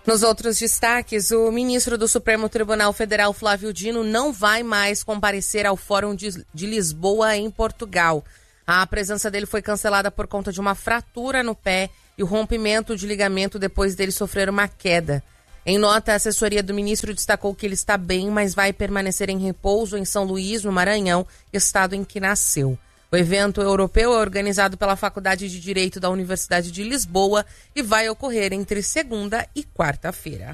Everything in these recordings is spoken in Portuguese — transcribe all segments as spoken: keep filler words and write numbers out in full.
Nos outros destaques, o ministro do Supremo Tribunal Federal, Flávio Dino, não vai mais comparecer ao Fórum de, de Lisboa, em Portugal. A presença dele foi cancelada por conta de uma fratura no pé e o rompimento de ligamento depois dele sofrer uma queda. Em nota, a assessoria do ministro destacou que ele está bem, mas vai permanecer em repouso em São Luís, no Maranhão, estado em que nasceu. O evento europeu é organizado pela Faculdade de Direito da Universidade de Lisboa e vai ocorrer entre segunda e quarta-feira.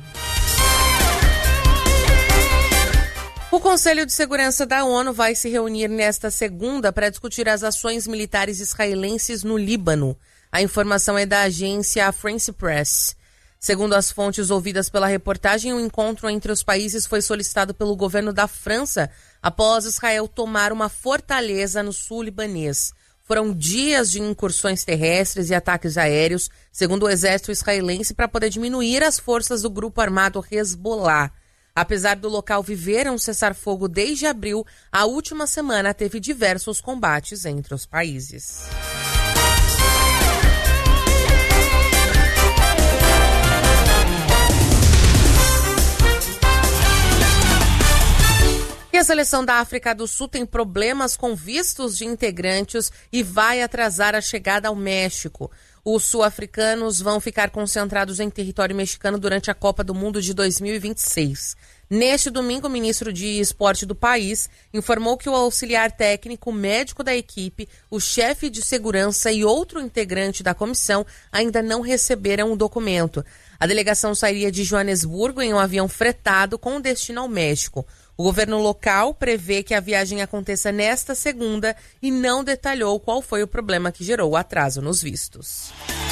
O Conselho de Segurança da ONU vai se reunir nesta segunda para discutir as ações militares israelenses no Líbano. A informação é da agência France Press. Segundo as fontes ouvidas pela reportagem, o encontro entre os países foi solicitado pelo governo da França após Israel tomar uma fortaleza no sul libanês. Foram dias de incursões terrestres e ataques aéreos, segundo o exército israelense, para poder diminuir as forças do grupo armado Hezbollah. Apesar do local viver um cessar-fogo desde abril, a última semana teve diversos combates entre os países. E a seleção da África do Sul tem problemas com vistos de integrantes e vai atrasar a chegada ao México. Os sul-africanos vão ficar concentrados em território mexicano durante a Copa do Mundo de dois mil e vinte e seis. Neste domingo, o ministro de Esporte do país informou que o auxiliar técnico, o médico da equipe, o chefe de segurança e outro integrante da comissão ainda não receberam o documento. A delegação sairia de Joanesburgo em um avião fretado com destino ao México. O governo local prevê que a viagem aconteça nesta segunda e não detalhou qual foi o problema que gerou o atraso nos vistos.